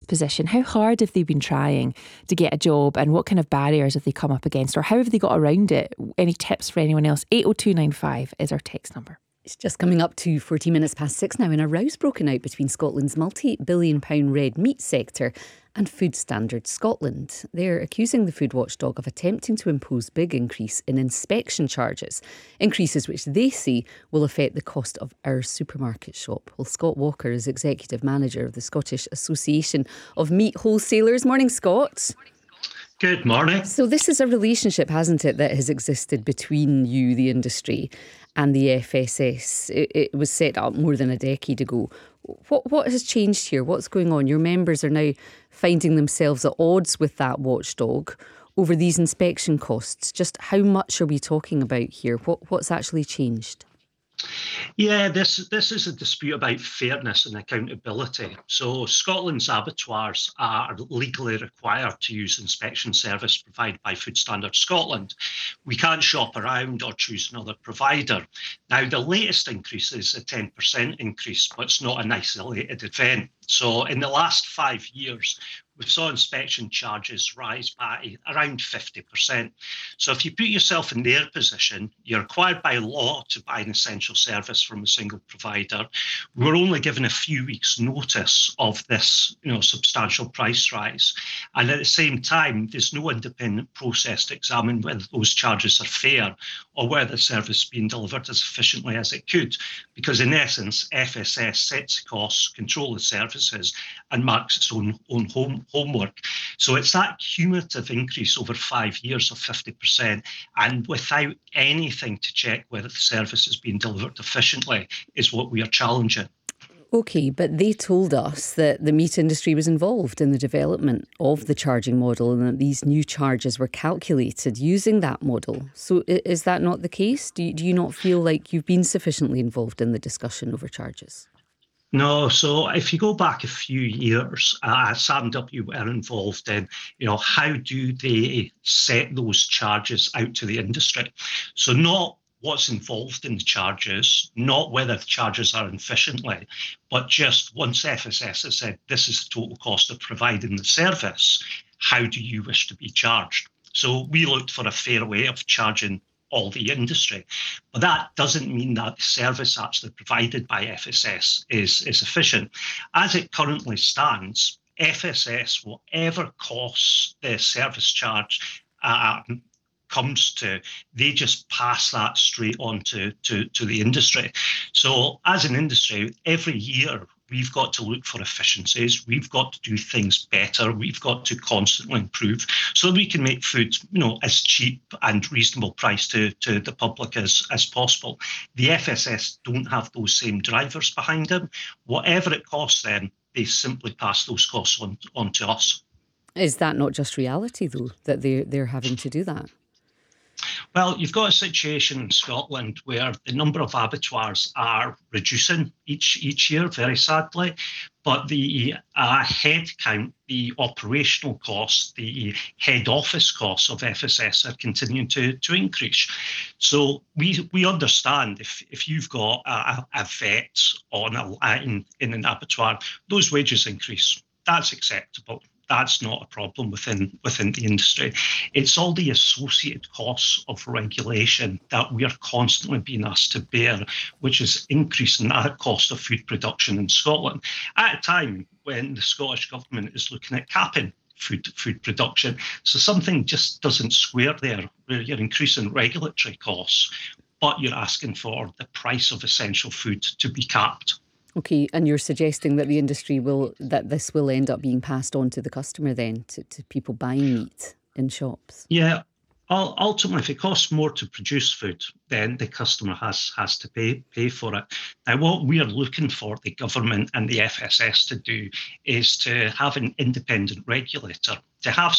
position, how hard have they been trying to get a job, and what kind of barriers have they come up against, or how have they got around it? Any tips for anyone else? 80295 is our text number. It's just coming up to 40 minutes past 6 now, and a row's broken out between Scotland's multi-billion-pound red meat sector and Food Standards Scotland. They're accusing the food watchdog of attempting to impose big increase in inspection charges, increases which they see will affect the cost of our supermarket shop. Well, Scott Walker is Executive Manager of the Scottish Association of Meat Wholesalers. Morning, Scott. Good morning. So this is a relationship, hasn't it, that has existed between you, the industry, and the FSS. It was set up more than a decade ago. What has changed here? What's going on? Your members are now finding themselves at odds with that watchdog over these inspection costs. Just how much are we talking about here? What's actually changed? Yeah, this is a dispute about fairness and accountability. So Scotland's abattoirs are legally required to use inspection service provided by Food Standards Scotland. We can't shop around or choose another provider. Now, the latest increase is a 10% increase, but it's not an isolated event. So in the last 5 years, we saw inspection charges rise by around 50%. So if you put yourself in their position, you're required by law to buy an essential service from a single provider. We're only given a few weeks' notice of this, substantial price rise. And at the same time, there's no independent process to examine whether those charges are fair or whether the service is being delivered as efficiently as it could. Because in essence, FSS sets the costs, control the services, and marks its own homework. So it's that cumulative increase over 5 years of 50%, and without anything to check whether the service is being delivered efficiently, is what we are challenging. OK, but they told us that the meat industry was involved in the development of the charging model and that these new charges were calculated using that model. So is that not the case? Do you not feel like you've been sufficiently involved in the discussion over charges? No, so if you go back a few years, SAMW were involved in, how do they set those charges out to the industry? So not what's involved in the charges, not whether the charges are efficiently, but just once FSS has said this is the total cost of providing the service, how do you wish to be charged? So we looked for a fair way of charging all the industry. But that doesn't mean that the service actually provided by FSS is efficient. As it currently stands, FSS, whatever costs the service charge comes to, they just pass that straight on to the industry. So as an industry, every year, we've got to look for efficiencies. We've got to do things better. We've got to constantly improve so that we can make food, as cheap and reasonable price to the public as possible. The FSS don't have those same drivers behind them. Whatever it costs them, they simply pass those costs on to us. Is that not just reality, though, that they're having to do that? Well, you've got a situation in Scotland where the number of abattoirs are reducing each year, very sadly, but the head count, the operational costs, the head office costs of FSS are continuing to increase. So we understand if you've got a vet on a line in an abattoir, those wages increase. That's acceptable. That's not a problem within the industry. It's all the associated costs of regulation that we are constantly being asked to bear, which is increasing that cost of food production in Scotland at a time when the Scottish Government is looking at capping food production. So something just doesn't square there, where you're increasing regulatory costs, but you're asking for the price of essential food to be capped. OK, and you're suggesting that the industry this will end up being passed on to the customer then, to people buying meat in shops? Yeah, ultimately, if it costs more to produce food, then the customer has to pay for it. Now, what we are looking for the government and the FSS to do is to have an independent regulator, to have